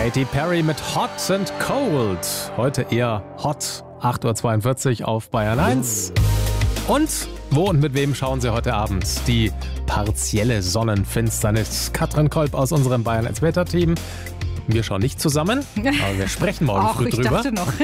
Katy Perry mit Hot and Cold. Heute eher hot, 8.42 Uhr auf Bayern 1. Und wo und mit wem schauen Sie heute Abend die partielle Sonnenfinsternis? Katrin Kolb aus unserem Bayern 1 Wetter-Team. Wir schauen nicht zusammen, aber wir sprechen morgen früh drüber. Ich dachte noch.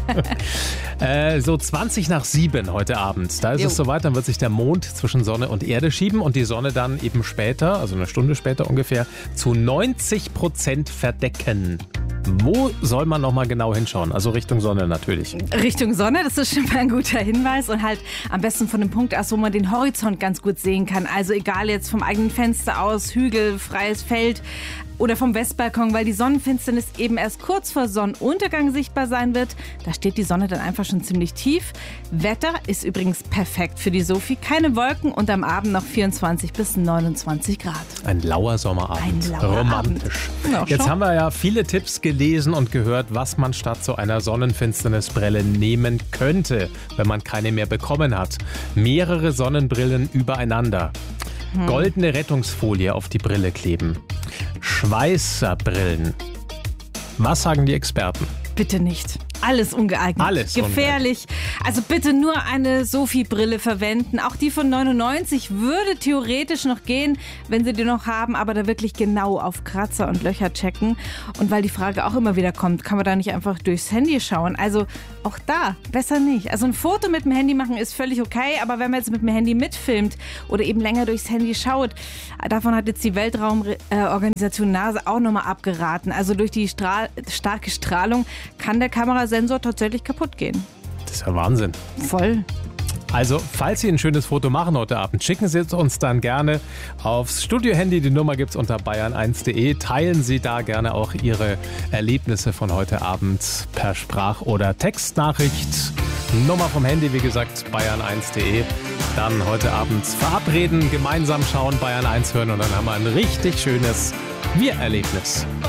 So 20:07 heute Abend. Da ist es soweit, dann wird sich der Mond zwischen Sonne und Erde schieben und die Sonne dann eben später, also eine Stunde später ungefähr, zu 90% verdecken. Wo soll man nochmal genau hinschauen? Also Richtung Sonne natürlich. Richtung Sonne, das ist schon mal ein guter Hinweis und halt am besten von dem Punkt aus, wo man den Horizont ganz gut sehen kann. Also egal jetzt vom eigenen Fenster aus, Hügel, freies Feld oder vom Westbalkon, weil die Sonnenfinsternis eben erst kurz vor Sonnenuntergang sichtbar sein wird. Da steht die Sonne dann einfach schon ziemlich tief. Wetter ist übrigens perfekt für die Sophie. Keine Wolken und am Abend noch 24 bis 29 Grad. Ein lauer Sommerabend. Ein lauer Romantisch. Abend. Jetzt haben wir ja viele Tipps gelesen und gehört, was man statt so einer Sonnenfinsternisbrille nehmen könnte, wenn man keine mehr bekommen hat. Mehrere Sonnenbrillen übereinander. Goldene Rettungsfolie auf die Brille kleben. Schweißerbrillen. Was sagen die Experten? Bitte nicht. Alles ungeeignet. Alles gefährlich. Also bitte nur eine Sophie-Brille verwenden. Auch die von 99 würde theoretisch noch gehen, wenn sie die noch haben, aber da wirklich genau auf Kratzer und Löcher checken. Und weil die Frage auch immer wieder kommt, kann man da nicht einfach durchs Handy schauen? Also auch da besser nicht. Also ein Foto mit dem Handy machen ist völlig okay, aber wenn man jetzt mit dem Handy mitfilmt oder eben länger durchs Handy schaut, davon hat jetzt die Weltraumorganisation NASA auch nochmal abgeraten. Also durch die starke Strahlung kann der Kamerasensor tatsächlich kaputt gehen. Das ist ja Wahnsinn. Voll. Also, falls Sie ein schönes Foto machen heute Abend, schicken Sie es uns dann gerne aufs Studio-Handy. Die Nummer gibt es unter bayern1.de. Teilen Sie da gerne auch Ihre Erlebnisse von heute Abend per Sprach- oder Textnachricht. Nummer vom Handy, wie gesagt, bayern1.de. Dann heute Abend verabreden, gemeinsam schauen, Bayern 1 hören und dann haben wir ein richtig schönes Wir-Erlebnis.